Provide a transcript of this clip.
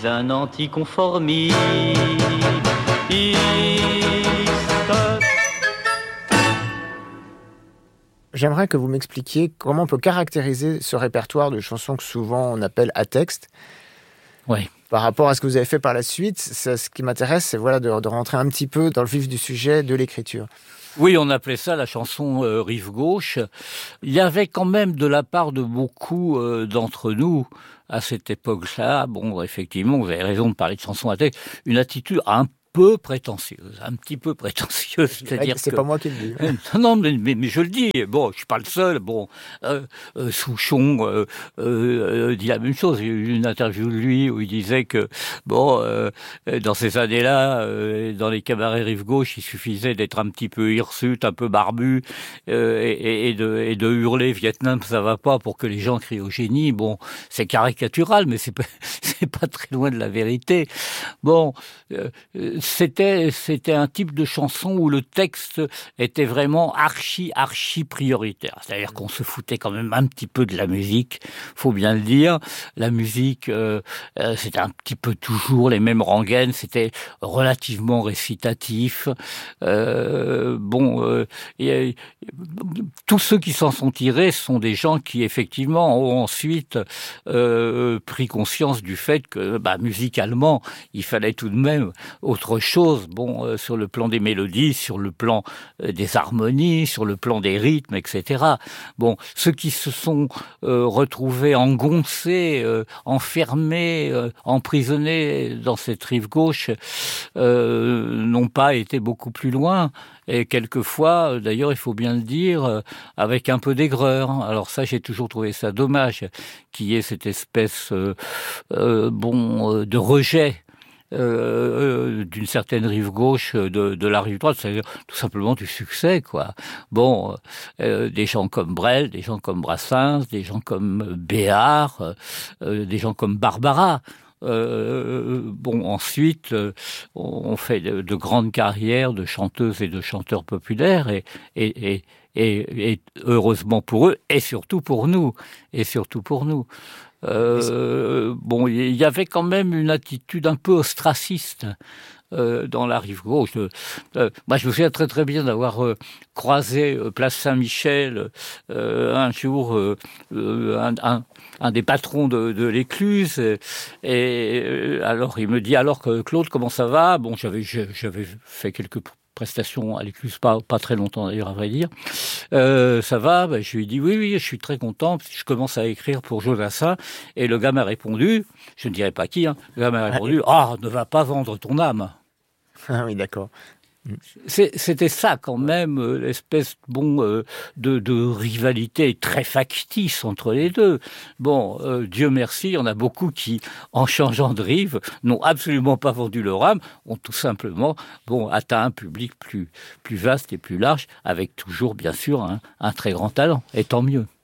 suis un anticonformiste. J'aimerais que vous m'expliquiez comment on peut caractériser ce répertoire de chansons que souvent on appelle à texte. Oui. Par rapport à ce que vous avez fait par la suite, ce qui m'intéresse, c'est voilà, de rentrer un petit peu dans le vif du sujet de l'écriture. Oui, on appelait ça la chanson rive gauche. Il y avait quand même de la part de beaucoup d'entre nous, à cette époque-là, bon, effectivement, vous avez raison de parler de chanson à texte, une attitude un petit peu prétentieuse, c'est-à-dire c'est que... pas moi qui le dis. Non, mais je le dis, bon, je suis pas le seul, bon, Souchon dit la même chose, j'ai eu une interview de lui où il disait que, bon, dans ces années-là, dans les cabarets rive gauche, il suffisait d'être un petit peu hirsute, un peu barbu, et de hurler Vietnam, ça va pas, pour que les gens crient au génie. Bon, c'est caricatural, mais c'est pas très loin de la vérité. Bon, c'était un type de chanson où le texte était vraiment archi prioritaire. C'est-à-dire qu'on se foutait quand même un petit peu de la musique, faut bien le dire. La musique, c'était un petit peu toujours les mêmes rengaines, c'était relativement récitatif. Tous ceux qui s'en sont tirés sont des gens qui effectivement ont ensuite pris conscience du fait que musicalement, il fallait tout de même autre chose, sur le plan des mélodies, sur le plan des harmonies, sur le plan des rythmes, etc. Bon, ceux qui se sont retrouvés engoncés, enfermés, emprisonnés dans cette rive gauche, n'ont pas été beaucoup plus loin. Et quelqueurfois, d'ailleurs, il faut bien le dire, avec un peu d'aigreur. Alors ça, j'ai toujours trouvé ça dommage, qu'il y ait cette espèce de rejet d'une certaine rive gauche de la rive droite, c'est-à-dire tout simplement du succès, quoi. Bon, des gens comme Brel, des gens comme Brassens, des gens comme Béard, des gens comme Barbara. Ensuite, on fait de grandes carrières de chanteuses et de chanteurs populaires et heureusement pour eux et surtout pour nous. Il y avait quand même une attitude un peu ostraciste dans la rive gauche. Moi, je me souviens très très bien d'avoir croisé place Saint-Michel un jour un des patrons de l'Écluse, et alors il me dit: alors que Claude, comment ça va? Bon, j'avais fait quelques prestations à l'Écluse, pas très longtemps d'ailleurs, à vrai dire. Ça va? Je lui ai dit oui, je suis très content, parce que je commence à écrire pour Jodassin, et le gars m'a répondu, je ne dirai pas qui, le gars m'a répondu: ne va pas vendre ton âme. Ah oui, d'accord. C'était ça quand même, l'espèce de rivalité très factice entre les deux. Dieu merci, il y en a beaucoup qui, en changeant de rive, n'ont absolument pas vendu leur âme, ont tout simplement atteint un public plus vaste et plus large, avec toujours bien sûr un très grand talent, et tant mieux.